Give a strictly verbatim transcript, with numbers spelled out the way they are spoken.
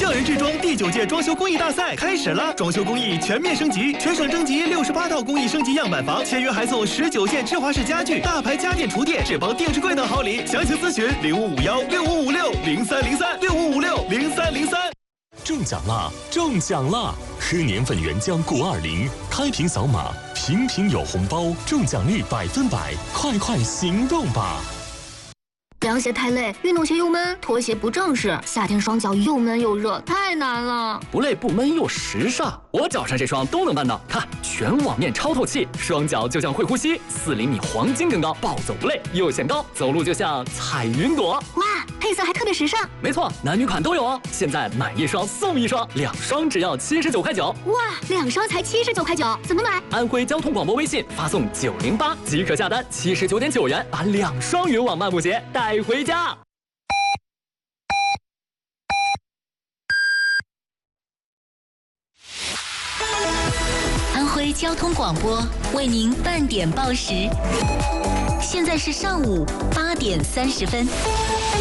匠人制装第九届装修工艺大赛开始了，装修工艺全面升级，全省征集六十八套工艺升级样板房，签约还送十九件芝华士家具、大牌家电厨电、智邦定制柜等好礼。详情咨询零五五幺六五五六零三零三六五五六零三零三。 中奖啦！中奖啦！喝年份原浆钴二零，开瓶扫码，瓶瓶有红包，中奖率百分百，快快行动吧！ 凉鞋太累，运动鞋又闷，拖鞋不正式，夏天双脚又闷又热，太难了。 不累不闷又时尚，我脚上这双都能办到。看，全网面超透气，双脚就像会呼吸，四厘米黄金更高，暴走不累，又显高，走路就像踩云朵。 哇，配色还特别时尚。 没错，男女款都有哦。现在买一双送一双，两双只要七十九块九。 哇，两双才七十九块九，怎么买？ 安徽交通广播微信发送九零八即可下单，七十九点九元把两双云网漫步鞋带回家。 安徽交通广播为您半点报时，现在是上午八点三十分。